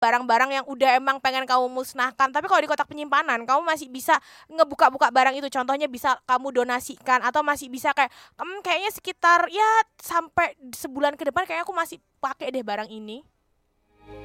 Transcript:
barang-barang yang udah emang pengen kamu musnahkan. Tapi kalau di kotak penyimpanan, kamu masih bisa ngebuka-buka barang itu. Contohnya bisa kamu donasikan atau masih bisa kayak kayaknya sekitar ya sampai sebulan ke depan kayaknya aku masih pakai deh barang ini.